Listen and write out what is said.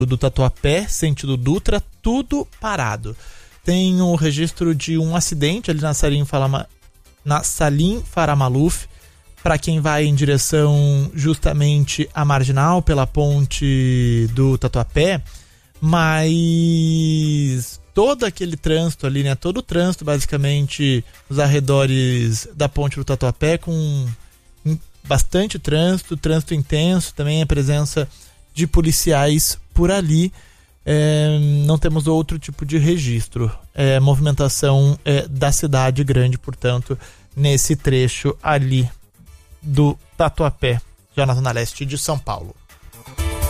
do Tatuapé, sentido Dutra, tudo parado. Tem o registro de um acidente ali na Salim Faramaluf, para quem vai em direção justamente à Marginal, pela ponte do Tatuapé, mas todo aquele trânsito ali, né? Todo o trânsito, basicamente, nos arredores da ponte do Tatuapé, com bastante trânsito intenso, também a presença de policiais por ali. Não temos outro tipo de registro. Movimentação da cidade grande, portanto, nesse trecho ali do Tatuapé, já na zona leste de São Paulo.